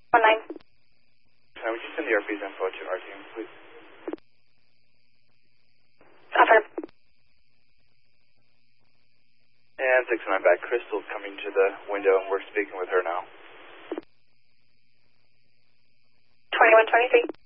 19. Would you send the airpiece info to our team, please? Affirmative. And 609 back. Crystal's coming to the window, and we're speaking with her now. 2123.